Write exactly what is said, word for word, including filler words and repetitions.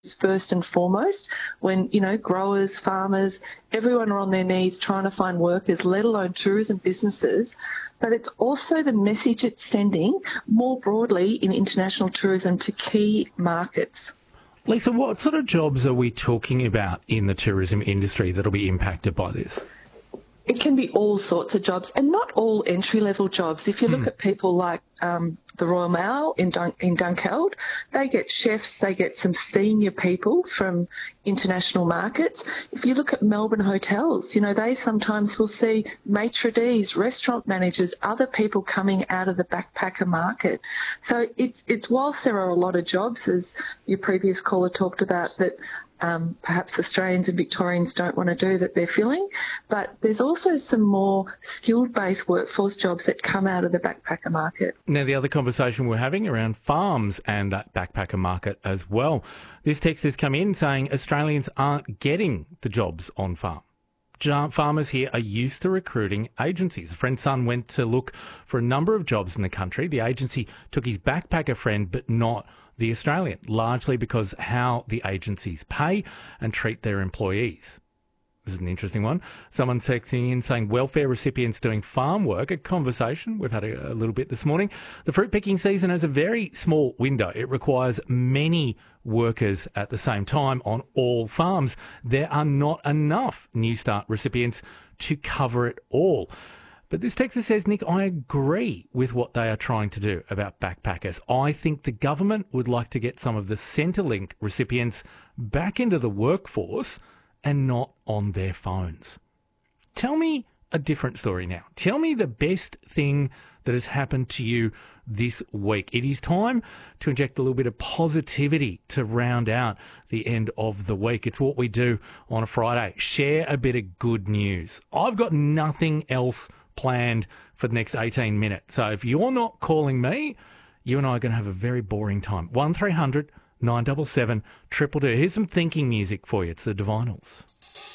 first and foremost when, you know, growers, farmers, everyone are on their knees trying to find workers, let alone tourism businesses. But it's also the message it's sending more broadly in international tourism to key markets. Lisa, what sort of jobs are we talking about in the tourism industry that'll be impacted by this? It can be all sorts of jobs, and not all entry-level jobs. If you look Mm. at people like um, the Royal Mail in, Dun- in Dunkeld, they get chefs, they get some senior people from international markets. If you look at Melbourne hotels, you know, they sometimes will see maitre d's, restaurant managers, other people coming out of the backpacker market. So it's, it's whilst there are a lot of jobs, as your previous caller talked about, that Um, perhaps Australians and Victorians don't want to do that they're filling, but there's also some more skilled-based workforce jobs that come out of the backpacker market. Now, the other conversation we're having around farms and that backpacker market as well. This text has come in saying Australians aren't getting the jobs on farm. Farmers here are used to recruiting agencies. A friend's son went to look for a number of jobs in the country. The agency took his backpacker friend, but not the Australian, largely because how the agencies pay and treat their employees. This is an interesting one. Someone texting in saying welfare recipients doing farm work, a conversation we've had a, a little bit this morning. The fruit picking season has a very small window. It requires many workers at the same time on all farms. There are not enough New Start recipients to cover it all. But this texter says, Nick, I agree with what they are trying to do about backpackers. I think the government would like to get some of the Centrelink recipients back into the workforce and not on their phones. Tell me a different story now. Tell me the best thing that has happened to you this week. It is time to inject a little bit of positivity to round out the end of the week. It's what we do on a Friday. Share a bit of good news. I've got nothing else planned for the next eighteen minutes. So if you're not calling me, you and I are going to have a very boring time. one three hundred nine seven seven triple two. Here's some thinking music for you. It's the Divinyls.